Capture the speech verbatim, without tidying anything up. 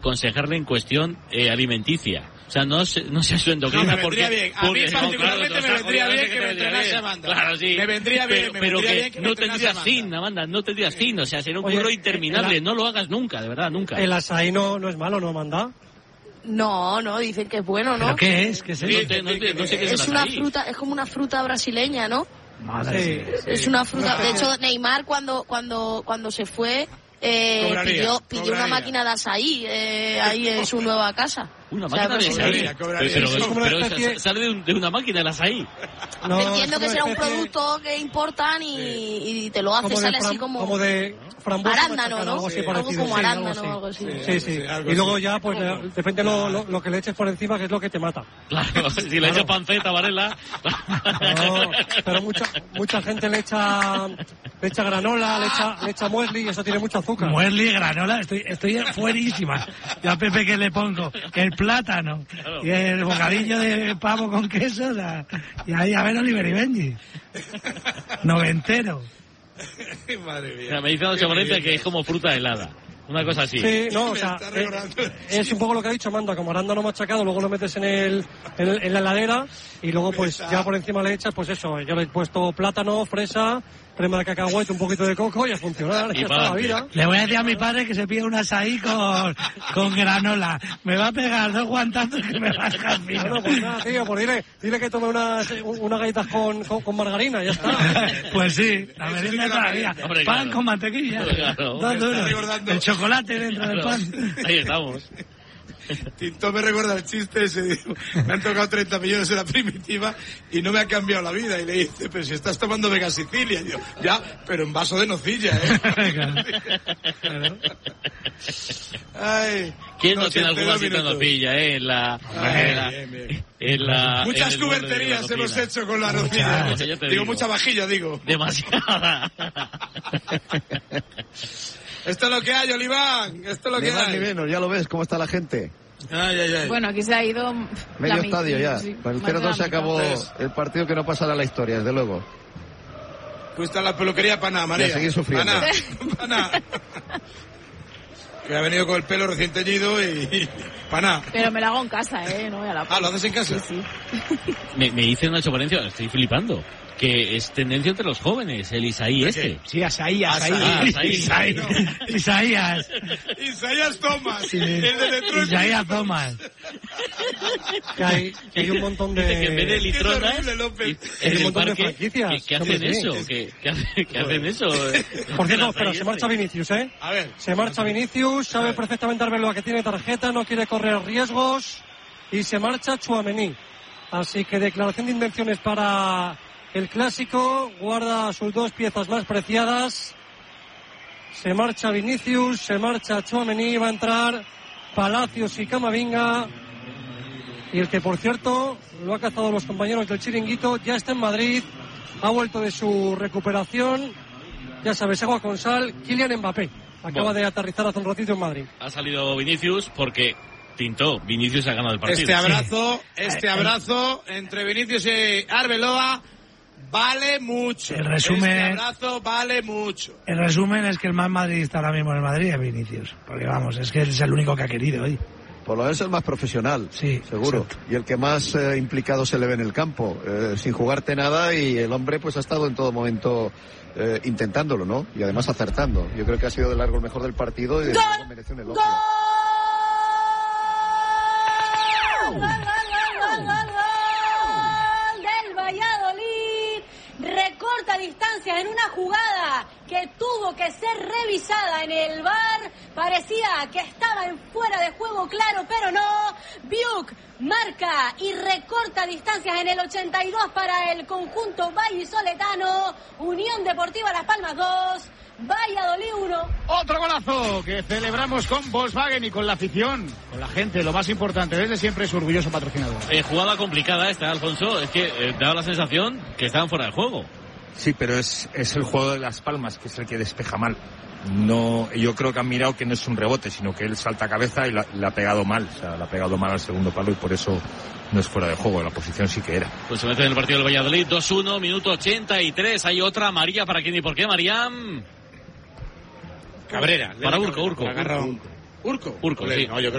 aconsejarle en cuestión eh, alimenticia. O sea, no, no sea su endocrina. No, me vendría porque, bien. A mí particularmente no, claro, me vendría bien que me entrenase Amanda. Claro, sí. Me vendría bien, pero, me pero vendría que, bien que no me entrenase tendrías Amanda. fin, Amanda, no tendrías fin. O sea, será un Oye, curro interminable. el, no lo hagas nunca, de verdad, nunca. El açaí no, no es malo, ¿no, Amanda? No, no, dicen que es bueno, ¿no? ¿Pero qué es? ¿Qué es eso? No, te, no, te, no sé qué es, es una fruta, es como una fruta brasileña, ¿no? Madre sí, sí. Es una fruta. De hecho, Neymar cuando cuando cuando se fue eh, cobraría, pidió, pidió cobraría. una máquina de açaí eh, ahí en su nueva casa. Una o sea, máquina de cobraría, açaí. cobraría. Pero, Es pero, como una pero especie- sale de, un, de una máquina el açaí. No, Entiendo es que una será un especie producto que importan y, y te lo hace, como de sale fram- así como... como de frambuesa arándano, machacada, ¿no? algo así Sí. parecido, Algo como sí, arándano o algo así. Sí, sí. Sí, algo Y luego así. ya, pues, eh, depende lo, lo, lo que le eches por encima, que es lo que te mata. Claro, si le echo panceta, Varela. No, pero mucha mucha gente le echa le echa granola, le echa le echa muesli y eso tiene mucho azúcar. Muesli, granola, estoy, estoy fuerísima. Yo a Pepe que le pongo el plátano y el bocadillo de pavo con queso, o sea, y ahí a ver Oliver y Benji. Noventero. Madre mía. O sea, me dice Nacho Valencia que es como fruta helada. Una cosa así. Sí, no, o Me sea, está eh, recordando. es un poco lo que ha dicho Amanda, como arándano machacado, luego lo metes en el en, el- en la heladera y luego pues ya por encima le echas, pues eso, yo le he puesto plátano, fresa, crema de cacahuete, un poquito de coco y a funcionar, Y ya está la pa'lante. vida. Le voy a decir a mi padre que se pide un açaí con, con granola. Me va a pegar dos guantazos que me va a dejar fino. Bueno, pues nada, tío, pues dile, dile que tome unas, unas galletas con, con, con margarina, ya está. Pues sí, la Eso sí merienda que la todavía. merienda. Hombre, Pan claro. con mantequilla. Claro. Dos Me está duros. recordando. El chocolate dentro del Claro. pan. Ahí estamos. Tinto me recuerda el chiste ese, digo, me han tocado treinta millones en la primitiva y no me ha cambiado la vida. Y le dice, pero si estás tomando Vega Sicilia. Y yo, ya, pero en vaso de nocilla, ¿eh? Claro. Ay, ¿Quién no ochenta tiene y alguna dos cita en minutos. nocilla, eh? En la... Ay, en la, bien, bien. en la- Muchas en el borde de la cuberterías hemos cocina. hecho con la Muchas, nocilla. muchas, ya te Digo, digo. mucha vajilla, digo. Demasiada. Esto es lo que hay, Oliván. Esto es lo Ni que más hay. ni menos, ya lo ves cómo está la gente. Ay, ay, ay. Bueno, aquí se ha ido... Medio la estadio mitad, ya. sí, Con el más de cero dos la se mitad. acabó Pues- el partido que no pasará a la historia, desde luego. Fuiste a la peluquería Paná, María. Y a seguir sufriendo. Paná, Paná. Que ha venido con el pelo recién teñido y... Paná. Pero me lo hago en casa, ¿eh? No voy a la... Ah, ¿lo haces en casa? Sí, sí. Me, me dice Nacho Valencia, estoy flipando, que es tendencia entre los jóvenes, el Isaí este. Sí, Asaí, Asaí. Ah, Isaí. Isaí. Isaías. Isaías Thomas, el de Detroit. Isaías Thomas. Que hay, que hay un montón de... Dice que en vez de Qué litronas, horrible, López. y- Hay en un el montón de parque, franquicias, que, que hombre, hacen sí. eso, que, que hacen, que hacen eso. eh. Por cierto, El pero Isaí se marcha este. Vinicius, ¿eh? A ver. Se marcha Vinicius, sabe perfectamente Arbeloa que tiene tarjeta, no quiere correr riesgos y se marcha Tchouaméni. Así que declaración de intenciones para el clásico, guarda sus dos piezas más preciadas. Se marcha Vinicius, se marcha Tchouaméni, va a entrar Palacios y Camavinga. Y el que, por cierto, lo ha cazado los compañeros del Chiringuito, ya está en Madrid, ha vuelto de su recuperación. Ya sabes, agua con sal, Kylian Mbappé. Acaba Bueno. de aterrizar hace un ratito en Madrid. Ha salido Vinicius porque Tintó, Vinicius ha ganado el partido. Este abrazo, este abrazo entre Vinicius y Arbeloa vale mucho. El resumen- Este abrazo vale mucho. El resumen es que el más madridista ahora mismo en el Madrid es Vinicius. Porque vamos, es que es el único que ha querido hoy. Por lo menos el más profesional, Sí, seguro. exacto. Y el que más eh, implicado se le ve en el campo, eh, sin jugarte nada, y el hombre pues ha estado en todo momento eh, intentándolo, ¿no? Y además acertando. Yo creo que ha sido de largo el mejor del partido y de luego merece un elogio. ¡Gol, gol, gol, gol, gol del Valladolid! Recorta distancias en una jugada que tuvo que ser revisada en el V A R. Parecía que estaba en fuera de juego, claro, pero no. Biuk marca y recorta distancias en el ochenta y dos para el conjunto vallisoletano. Unión Deportiva Las Palmas dos, Valladolid uno. Otro golazo que celebramos con Volkswagen y con la afición, con la gente, lo más importante, desde siempre su orgulloso patrocinador. Eh, jugada complicada esta, Alfonso. Es que eh, daba la sensación que estaban fuera de juego. Sí, pero es, es el juego de Las Palmas, que es el que despeja mal. No, yo creo que han mirado que no es un rebote, sino que él salta a cabeza y la, la ha pegado mal. O sea, la ha pegado mal al segundo palo y por eso no es fuera de juego. La posición sí que era. Pues se mete en el partido del Valladolid. dos uno, minuto ochenta y tres. Hay otra amarilla para quién y por qué, Mariam. Cabrera. Para Urco, Urco. Agarrón. Urco. Urco. Urco, Ole, sí. No, yo creo